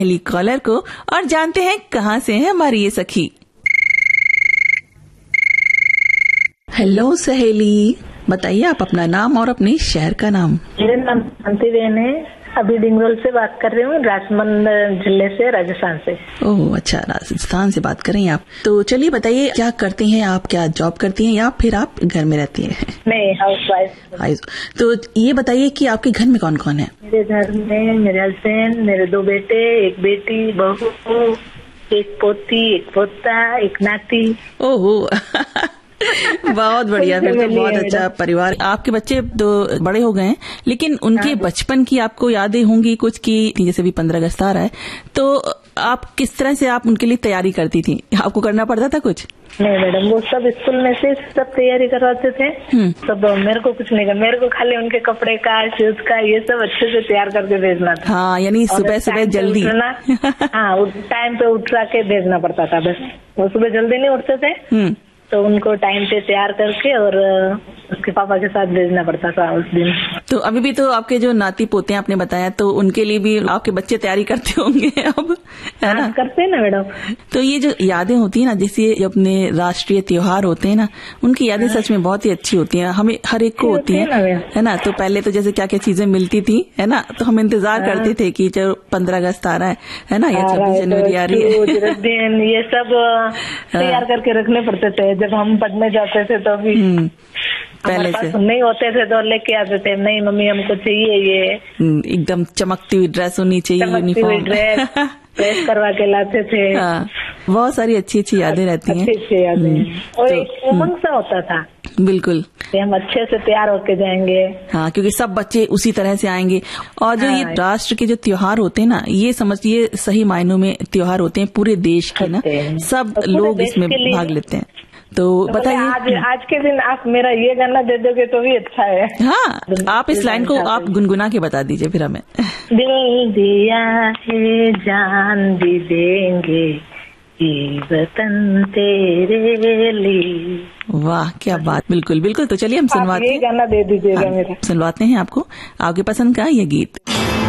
पहली कॉलर को और जानते हैं कहाँ से है हमारी ये सखी। हेलो सहेली, बताइए आप अपना नाम और अपने शहर का नाम। मेरा नाम शांति बेन है। अभी डिंगरोल से बात कर रही हूँ, राजमंद जिले से, राजस्थान से। ओह अच्छा, राजस्थान से बात कर रही हैं आप। तो चलिए बताइए, क्या करती हैं आप, क्या जॉब करती हैं या फिर आप घर में रहती हैं? नहीं, हाउसवाइफ। तो ये बताइए कि आपके घर में कौन कौन है? मेरे घर में मेरे हस्बैंड, मेरे 2 बेटे, एक बेटी, बहू, एक पोती, एक पोता, एक नाती। ओहो बहुत बढ़िया, फिर तो बहुत अच्छा परिवार। आपके बच्चे तो बड़े हो गए हैं, लेकिन उनके बचपन की आपको यादें होंगी कुछ की, जैसे भी 15 अगस्त आ रहा है, तो आप किस तरह से आप उनके लिए तैयारी करती थी? आपको करना पड़ता था कुछ? नहीं मैडम, वो सब स्कूल में से सब तैयारी करवाते थे। सब मेरे को कुछ नहीं करना, मेरे को खाली उनके कपड़े का, शूज का, ये सब अच्छे से तैयार करके भेजना था। हाँ, यानी सुबह सुबह जल्दी। हाँ, टाइम पे उठा के भेजना पड़ता था। बस वो सुबह जल्दी नहीं उठते थे, तो उनको टाइम पे तैयार करके और उसके पापा के साथ भेजना पड़ता था उस दिन। तो अभी भी तो आपके जो नाती पोते आपने बताया, तो उनके लिए भी आपके बच्चे तैयारी करते होंगे अब, है ना? करते हैं ना मैडम। तो ये जो यादें होती है ना, जैसे अपने राष्ट्रीय त्योहार होते हैं ना, उनकी यादें सच में बहुत ही अच्छी होती हैं। हमें हर एक को होती है ना। तो पहले तो जैसे क्या क्या चीजें मिलती थी, है ना, तो हम इंतजार करते थे कि जो 15 अगस्त आ रहा है ना, या 26 जनवरी आ रही है, ये सब तैयार करके रखने पड़ते थे। जब हम पढ़ने जाते थे तो भी पहले से नहीं होते थे तो लेके आते थे। नहीं मम्मी, हमको चाहिए ये एकदम चमकती हुई ड्रेस होनी चाहिए, यूनिफॉर्म प्रेस करवा के लाते थे। हाँ, बहुत सारी अच्छी अच्छी यादें रहती हैं। अच्छी यादें और एक उमंग सा होता था। बिल्कुल, हम अच्छे से तैयार होके जाएंगे। हाँ, क्योंकि सब बच्चे उसी तरह से आएंगे। और जो ये राष्ट्र के जो त्योहार होते हैं ना, ये समझिए सही मायनों में त्योहार होते हैं पूरे देश के ना, सब लोग इसमें भाग लेते हैं। तो बताइए, आज के दिन आप मेरा ये गाना दे दोगे तो भी अच्छा है। हाँ, आप इस लाइन को आप गुनगुना के बता दीजिए फिर हमें। दिल दिया है, जान भी देंगे, ये वतन तेरे लिए। वाह, क्या बात। बिल्कुल बिल्कुल। तो चलिए हम सुनवाते हैं, गाना दे दीजिएगा मेरा। सुनवाते हैं आपको आपके पसंद का ये गीत।